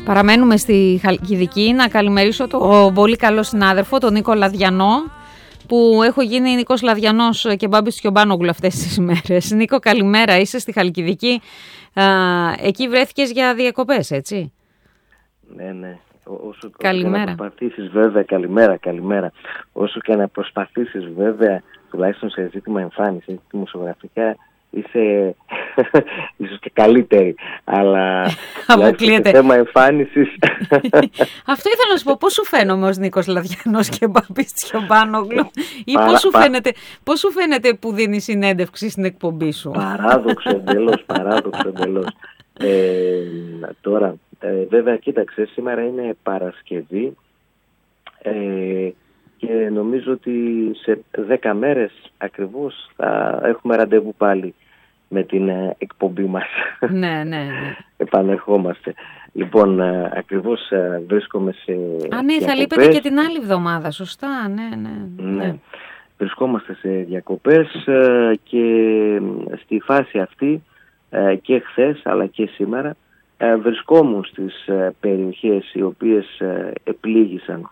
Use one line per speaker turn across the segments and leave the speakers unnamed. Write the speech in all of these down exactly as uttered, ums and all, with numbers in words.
Παραμένουμε στη Χαλκιδική. Να καλημερίσω τον πολύ καλό συνάδελφο, τον Νίκο Λαδιανό, που έχω γίνει Νίκος Λαδιανός και Μπάμπης Τσιομπάνογλου αυτές τις ημέρες. Νίκο, καλημέρα. Είσαι στη Χαλκιδική. Α, εκεί βρέθηκες για διακοπές, έτσι?
Ναι, ναι. Όσο
καλημέρα.
και να προσπαθήσεις βέβαια, καλημέρα, καλημέρα. Όσο και να προσπαθήσεις βέβαια, τουλάχιστον σε ζήτημα εμφάνισης, δημοσιογραφικά, είσαι ίσως και καλύτερη, αλλά σε θέμα εμφάνισης.
Αυτό ήθελα να σου πω, πώς σου φαίνομαι ως Νίκος Λαδιανός και Μπάμπης Τσιομπάνογλου, ή πώς σου, φαίνεται, πώς σου φαίνεται που δίνει συνέντευξη στην εκπομπή σου?
Παράδοξο εντελώς, παράδοξο εντελώς. Ε, τώρα, ε, βέβαια, κοίταξε, σήμερα είναι Παρασκευή ε, και νομίζω ότι σε δέκα μέρες ακριβώς θα έχουμε ραντεβού πάλι με την ε, εκπομπή μας.
Ναι, ναι, ναι.
Επανερχόμαστε. Λοιπόν, ε, ακριβώς ε, βρίσκομαι σε
Α, ναι, θα λείπετε και την άλλη εβδομάδα, σωστά, ναι, ναι.
Ναι. ναι. Βρισκόμαστε σε διακοπές ε, και στη φάση αυτή ε, και χθες αλλά και σήμερα ε, βρισκόμουν στις ε, περιοχές οι οποίες ε, επλήγησαν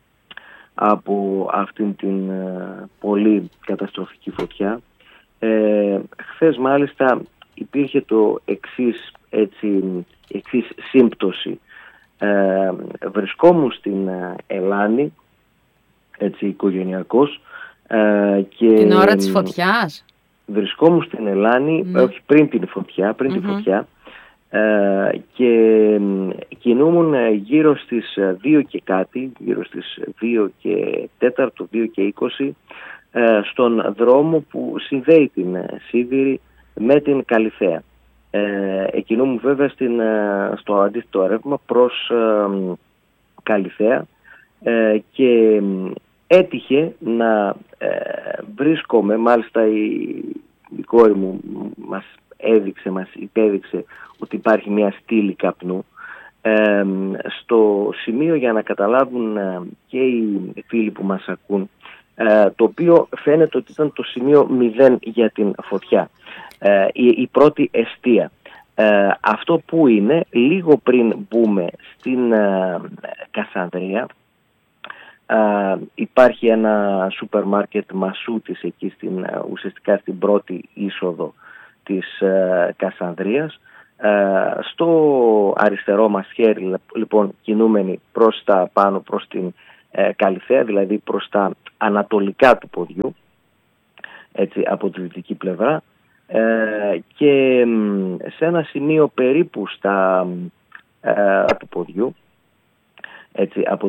από αυτήν την ε, πολύ καταστροφική φωτιά. Ε, χθες μάλιστα υπήρχε το εξής, έτσι, εξής σύμπτωση. Ε, βρισκόμουν στην ε, Ελλάνη, έτσι οικογενειακός, ε, και
την ώρα της φωτιάς.
Βρισκόμουν στην Ελλάνη, mm. όχι πριν την φωτιά, πριν mm-hmm. τη φωτιά, ε, και κινούμουν γύρω στις δύο και κάτι, γύρω στις δύο και τέταρτο, δύο και είκοσι, ε, στον δρόμο που συνδέει την Σίδηρη με την Καλιθέα. Ε, εκινούμουν βέβαια στην, στο αντίθετο ρεύμα προς ε, Καλιθέα ε, και έτυχε να ε, βρίσκομαι, μάλιστα η, η κόρη μου μας έδειξε, μας υπέδειξε ότι υπάρχει μια στήλη καπνού ε, στο σημείο, για να καταλάβουν ε, και οι φίλοι που μας ακούν, ε, το οποίο φαίνεται ότι ήταν το σημείο μηδέν για την φωτιά, ε, η, η πρώτη εστία. Ε, αυτό που είναι, λίγο πριν μπούμε στην ε, Κασανδρία, Uh, υπάρχει ένα σούπερ μάρκετ Μασούτης εκεί στην, uh, ουσιαστικά στην πρώτη είσοδο της uh, Κασανδρίας. Uh, στο αριστερό μας χέρι, λοιπόν, κινούμενοι προς τα πάνω, προς την uh, Καλιθέα, δηλαδή προς τα ανατολικά του ποδιού, έτσι, από τη δυτική πλευρά, uh, και um, σε ένα σημείο περίπου στα uh, του ποδιού, έτσι, από